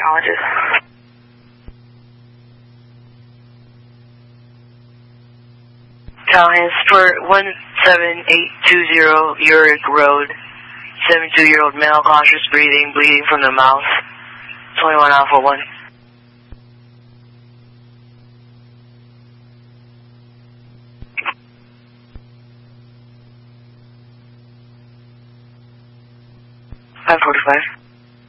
Acknowledges. Callahan, for 17820 Uric Road, 72-year-old male, conscious breathing, bleeding from the mouth, 21 Alpha 1. $545.